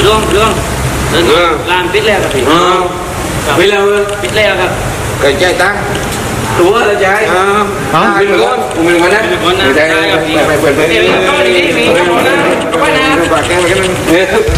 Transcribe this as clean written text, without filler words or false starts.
รื่องร้านปิดแล้วครับพี่ปิดแล้วครับเกิดใจตั้งตัวละใจเป็นก้อนเป็นก้อนนะไม่ใช่ไม่เปิดเผยไม่นะไปนะ